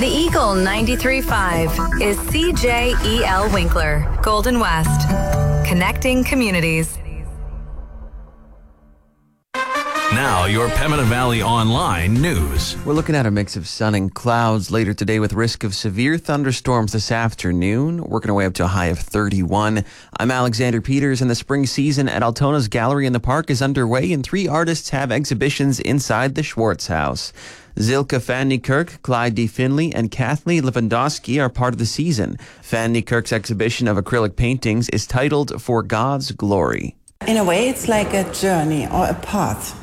The Eagle 93.5 is CJEL Winkler, Golden West, connecting communities. Now, your Pembina Valley Online news. We're looking at a mix of sun and clouds later today with risk of severe thunderstorms this afternoon, working our way up to a high of 31. I'm Alexander Peters, and the spring season at Altona's Gallery in the Park is underway, and 3 artists have exhibitions inside the Schwartz House. Zilke van Niekerk, Clyde D. Finley, and Kathleen Lewandowski are part of the season. Van Niekerk's exhibition of acrylic paintings is titled For God's Glory. In a way, it's like a journey or a path.